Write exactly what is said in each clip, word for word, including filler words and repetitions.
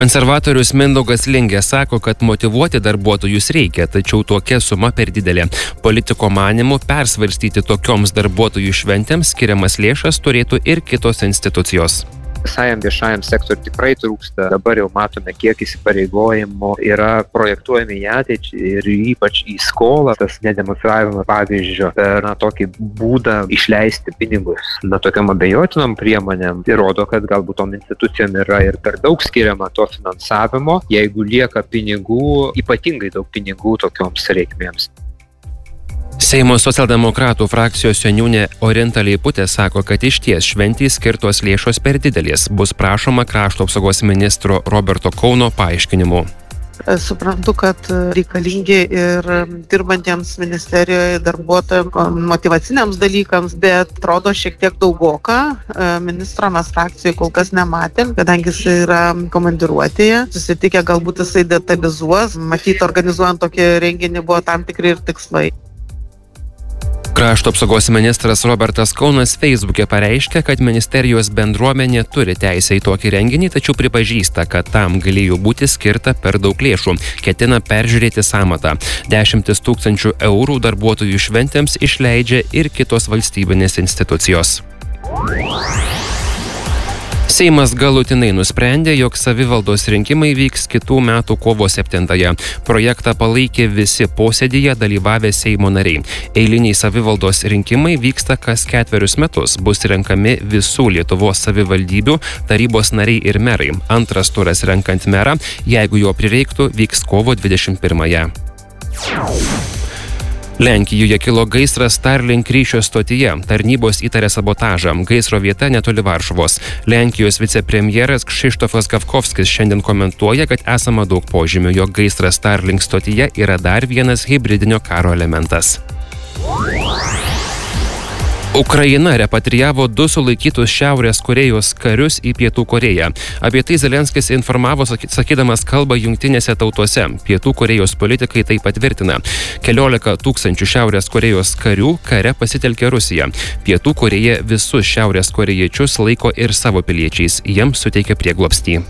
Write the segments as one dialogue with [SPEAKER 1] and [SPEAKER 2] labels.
[SPEAKER 1] Konservatorius Mindaugas Lingė sako, kad motyvuoti darbuotojus reikia, tačiau tokia suma per didelė. Politiko manymu persvarstyti tokioms darbuotojų šventėms skiriamas lėšas turėtų ir kitos institucijos.
[SPEAKER 2] Visajam viešajam sektoriui tikrai trūksta. Dabar jau matome, kiek įsipareigojimų yra projektuojami į ateitį ir ypač į skolą. Tas nedemonstravimas pavyzdžio per na, tokį būdą išleisti pinigus na, tokiam abejotinom priemonėm. Tai rodo, kad galbūt tom institucijom yra ir per daug skiriama to finansavimo, jeigu lieka pinigų, ypatingai daug pinigų tokioms reikmėms.
[SPEAKER 1] Seimo socialdemokratų frakcijos seniūnė Orinta Leiputė sako, kad išties šventei skirtos lėšos per didelės. Bus prašoma krašto apsaugos ministro Roberto Kauno paaiškinimų.
[SPEAKER 3] Suprantu, kad reikalingi ir dirbantiems ministerijoje darbuotojams motyvaciniams dalykams, bet atrodo šiek tiek daugoka. Ministro mes frakcijoje kol kas nematėm, kadangi jis yra komandiruotėje. Susitikę galbūt jisai detalizuos. Matyti, organizuojant tokį renginį buvo tam tikri ir tikslai.
[SPEAKER 1] Krašto apsaugos ministras Robertas Kaunas Facebook'e pareiškė, kad ministerijos bendruomenė turi teisę į tokį renginį, tačiau pripažįsta, kad tam galėjo būti skirta per daug lėšų. Ketina peržiūrėti sąmatą. Dešimtis tūkstančių eurų darbuotojų šventėms išleidžia ir kitos valstybinės institucijos. Seimas galutinai nusprendė, jog savivaldos rinkimai vyks kitų metų kovo septintąją. Projektą palaikė visi posėdyje dalyvavę Seimo nariai. Eiliniai savivaldos rinkimai vyksta kas ketverius metus. Bus renkami visų Lietuvos savivaldybių tarybos nariai ir merai. Antras turas renkant merą, jeigu jo prireiktų, vyks kovo dvidešimt pirmąją. Lenkijoje kilo gaisras Starlink ryšio stotyje. Tarnybos įtarė sabotažą. Gaisro vieta netoli Varšuvos. Lenkijos vicepremjeras Krzysztofas Gawkowskis šiandien komentuoja, kad esama daug požymių, jog gaisras Starlink stotyje yra dar vienas hibridinio karo elementas. Ukraina repatrijavo du sulaikytus Šiaurės Korėjos karius į Pietų Korėją. Apie tai Zelenskis informavo, sakydamas kalbą jungtinėse tautose. Pietų Korėjos politikai tai patvirtina. Keliolika tūkstančių Šiaurės Korėjos karių kare pasitelkė Rusija. Pietų Korėja visus Šiaurės korėjiečius laiko ir savo piliečiais. Jiems suteikia prieglobstį.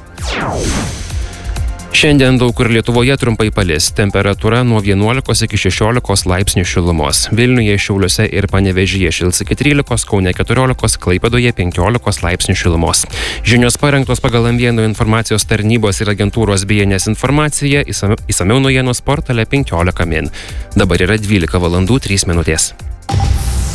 [SPEAKER 1] Šiandien daug kur Lietuvoje trumpai palis. Temperatūra nuo vienuolikos iki šešiolikos laipsnių šilumos. Vilniuje, Šiauliuose ir Panevėžyje šils iki trylikos, Kaune keturiolikos, Klaipėdoje penkiolikos laipsnių šilumos. Žinios parengtos pagal M vieno informacijos tarnybos ir agentūros B N S informaciją. Išsamiau naujienos portale penkiolika min. Dabar yra dvylika valandų trys minutės.